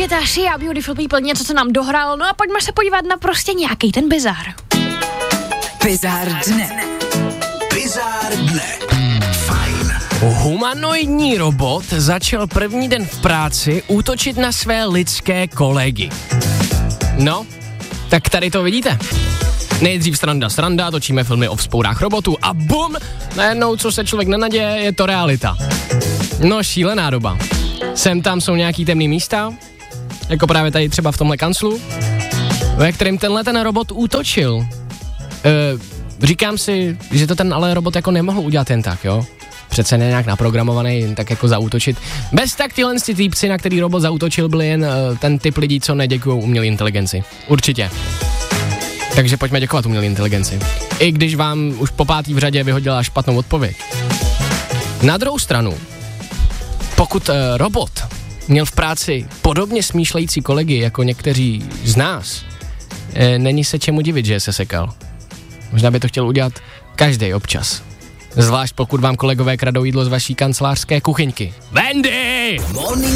Markéta, Shia, Beautiful People, něco, co nám dohrálo, no a pojďme se podívat na prostě nějaký ten bizar. Bizar dne. Bizar dne. Fajn. Humanoidní robot začal první den v práci útočit na své lidské kolegy. No, tak tady to vidíte. Nejdřív sranda, točíme filmy o vzpourách robotů a bum, najednou, co se člověk nenaděje, je to realita. No, šílená doba. Sem tam jsou nějaký temný místa, jako právě tady třeba v tomhle kanclu, ve kterém ten robot útočil. Říkám si, že to ten ale robot jako nemohl udělat jen tak, jo? Přece nějak naprogramovaný, jen tak jako zaútočit. Bez tak tyhle týpci, na který robot zaútočil, byli jen ten typ lidí, co neděkují umělé inteligenci. Určitě. Takže pojďme děkovat umělé inteligenci. I když vám už po 5. v řadě vyhodila špatnou odpověď. Na druhou stranu, pokud robot měl v práci podobně smýšlející kolegy jako někteří z nás, není se čemu divit, že se sekal. Možná by to chtěl udělat každý občas. Zvlášť pokud vám kolegové kradou jídlo z vaší kancelářské kuchyňky. Wendy! Morning